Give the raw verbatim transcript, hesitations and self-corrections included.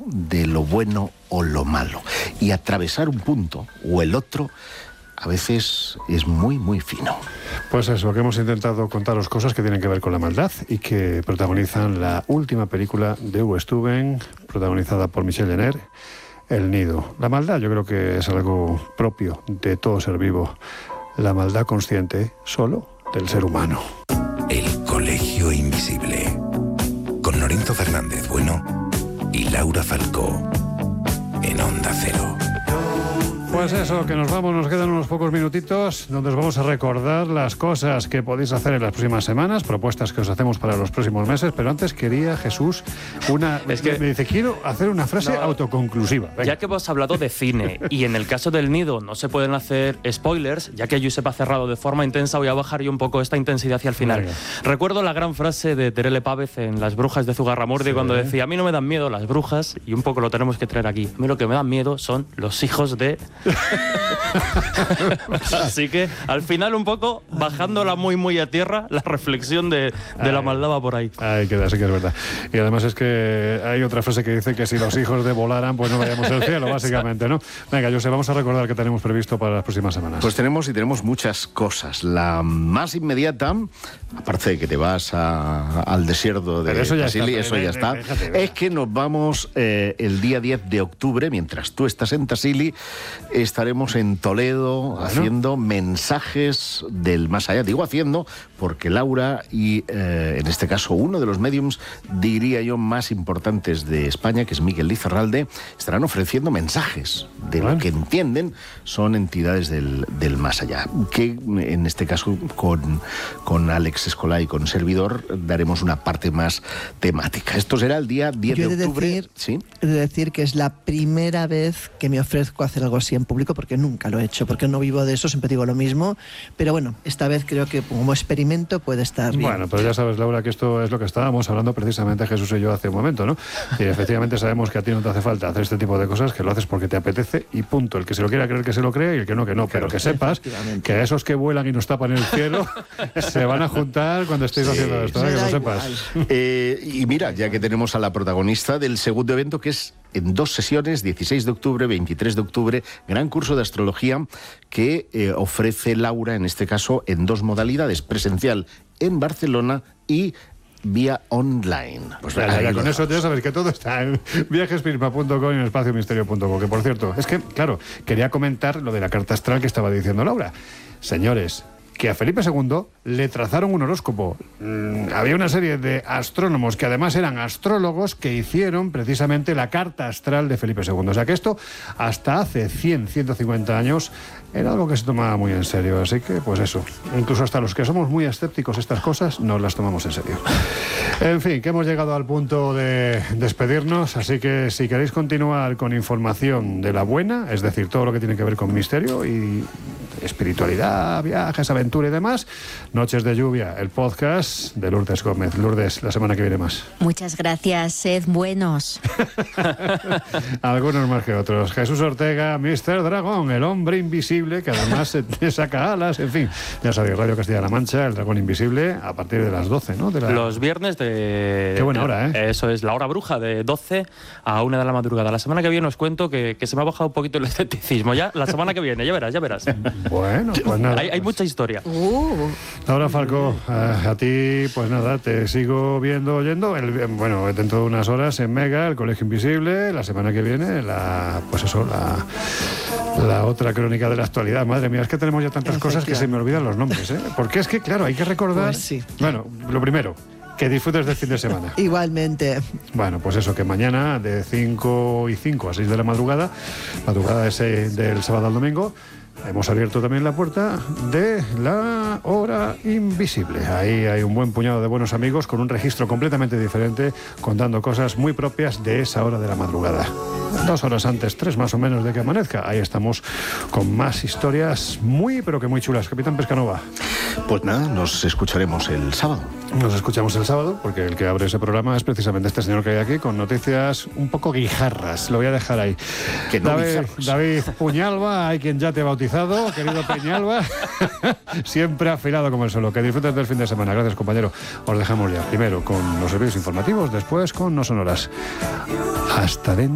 de lo bueno o lo malo. Y atravesar un punto o el otro a veces es muy, muy fino. Pues eso, que hemos intentado contaros cosas que tienen que ver con la maldad y que protagonizan la última película de Hugo Stuben, protagonizada por Michel Jenner, El Nido. La maldad yo creo que es algo propio de todo ser vivo. La maldad consciente solo del ser humano. El Colegio Invisible, con Lorenzo Fernández Bueno y Laura Falcó, en Onda Cero. Pues eso, que nos vamos, nos quedan unos pocos minutitos donde os vamos a recordar las cosas que podéis hacer en las próximas semanas, propuestas que os hacemos para los próximos meses, pero antes quería, Jesús, una... Es que, me dice, quiero hacer una frase no, autoconclusiva. Venga. Ya que hemos hablado de cine y en el caso del Nido no se pueden hacer spoilers, ya que Josep ha cerrado de forma intensa, voy a bajar yo un poco esta intensidad hacia el final. Venga. Recuerdo la gran frase de Terele Pávez en Las brujas de Zugarramurdi, sí, cuando decía, a mí no me dan miedo las brujas, y un poco lo tenemos que traer aquí. A mí lo que me dan miedo son los hijos de... Así que al final un poco bajándola muy muy a tierra, la reflexión de, de ay, la maldad va por ahí. Ay, que sí que es verdad. Y además es que hay otra frase que dice que si los hijos de volaran, pues no vayamos al cielo, básicamente, ¿no? Venga, José, vamos a recordar que tenemos previsto para las próximas semanas. Pues tenemos y tenemos muchas cosas. La más inmediata, aparte de que te vas a, al desierto de eso ya Tassili, está, eso ve, ya ve, está, ve, déjate, ve. Es que nos vamos eh, el día diez de octubre, mientras tú estás en Tassili, estaremos en Toledo, bueno, haciendo mensajes del más allá. Digo haciendo porque Laura y eh, en este caso uno de los mediums, diría yo, más importantes de España, que es Miguel Lizarralde, estarán ofreciendo mensajes de bueno. lo que entienden son entidades del, del más allá, que en este caso con, con Alex Escolá y con servidor daremos una parte más temática. Esto será el día diez yo de octubre. Decir, ¿Sí? He de decir que es la primera vez que me ofrezco a hacer algo así en público, porque nunca lo he hecho, porque no vivo de eso, siempre digo lo mismo, pero bueno, esta vez creo que como experimento puede estar bien. Bueno, pero ya sabes, Laura, que esto es lo que estábamos hablando precisamente Jesús y yo hace un momento, ¿no? Y efectivamente sabemos que a ti no te hace falta hacer este tipo de cosas, que lo haces porque te apetece y punto. El que se lo quiera creer que se lo cree y el que no, que no, pero que sepas que a esos que vuelan y nos tapan el cielo se van a juntar cuando estéis sí, haciendo esto, ¿eh? Que lo sepas. Eh, y mira, ya que tenemos a la protagonista del segundo evento, que es en dos sesiones, dieciséis de octubre, veintitrés de octubre, gran curso de astrología que eh, ofrece Laura, en este caso, en dos modalidades, presencial en Barcelona y vía online. Pues ya, ya, con eso ya sabes que todo está en viajespisma punto com y en espacio misterio punto com, que por cierto, es que, claro, quería comentar lo de la carta astral que estaba diciendo Laura. Señores, que a Felipe segundo le trazaron un horóscopo. Mm, había una serie de astrónomos que además eran astrólogos que hicieron precisamente la carta astral de Felipe segundo. O sea que esto hasta hace cien, ciento cincuenta años era algo que se tomaba muy en serio. Así que pues eso, incluso hasta los que somos muy escépticos estas cosas nos las tomamos en serio. En fin, que hemos llegado al punto de despedirnos, así que si queréis continuar con información de la buena, es decir, todo lo que tiene que ver con misterio y espiritualidad, viajes, aventura y demás, Noches de Lluvia, el podcast de Lourdes Gómez. Lourdes, la semana que viene más. Muchas gracias, sed buenos. Algunos más que otros. Jesús Ortega, míster Dragón, el hombre invisible, que además se saca alas, en fin. Ya sabéis, Radio Castilla-La Mancha, el Dragón Invisible, a partir de las doce, ¿no? De la... Los viernes de... Qué buena hora, ¿eh? Eso es, la hora bruja, de doce a una de la madrugada. La semana que viene os cuento que, que se me ha bajado un poquito el escepticismo. Ya, la semana que viene, ya verás, ya verás. Bueno, pues nada. Hay, hay mucha historia. Uh. Laura Falcó, a, a ti, pues nada, te sigo viendo, oyendo. El, bueno, dentro de unas horas en Mega, el Colegio Invisible. La semana que viene, la, pues eso, la, la otra crónica de la actualidad. Madre mía, es que tenemos ya tantas cosas que se me olvidan los nombres, ¿eh? Porque es que, claro, hay que recordar. Pues sí. Bueno, lo primero, que disfrutes del fin de semana. Igualmente. Bueno, pues eso, que mañana de cinco y cinco a seis de la madrugada, madrugada ese del sábado al domingo, hemos abierto también la puerta de la hora invisible. Ahí hay un buen puñado de buenos amigos con un registro completamente diferente, contando cosas muy propias de esa hora de la madrugada. Dos horas antes, tres más o menos de que amanezca. Ahí estamos con más historias muy, pero que muy chulas. Capitán Pescanova. Pues nada, nos escucharemos el sábado. Nos escuchamos el sábado, porque el que abre ese programa es precisamente este señor que hay aquí, con noticias un poco guijarras. Lo voy a dejar ahí. Que no David, guijarras. David Puñalba, hay quien ya te ha bautizado, querido Peñalba. Siempre afilado como el solo. Que disfrutes del fin de semana. Gracias, compañero. Os dejamos ya. Primero con los servicios informativos, después con No Sonoras. Hasta dentro.